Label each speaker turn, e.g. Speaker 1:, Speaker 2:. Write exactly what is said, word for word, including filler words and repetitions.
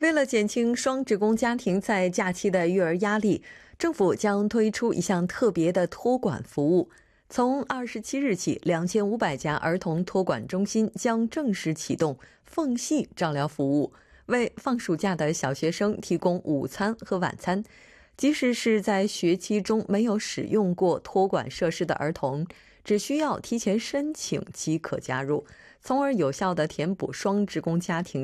Speaker 1: 为了减轻双职工家庭在假期的育儿压力，政府将推出一项特别的托管服务。从二十七日起，两千五百家儿童托管中心将正式启动缝隙照料服务，为放暑假的小学生提供午餐和晚餐。即使是在学期中没有使用过托管设施的儿童，只需要提前申请即可加入，从而有效地填补双职工家庭